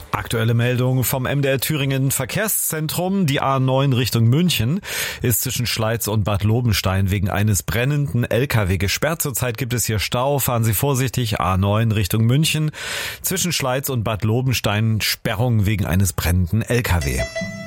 Aktuelle Meldung vom MDR Thüringen Verkehrszentrum. Die A9 Richtung München ist zwischen Schleiz und Bad Lobenstein wegen eines brennenden LKW gesperrt. Zurzeit gibt es hier Stau. Fahren Sie vorsichtig. A9 Richtung München. Zwischen Schleiz und Bad Lobenstein Sperrung wegen eines brennenden LKW.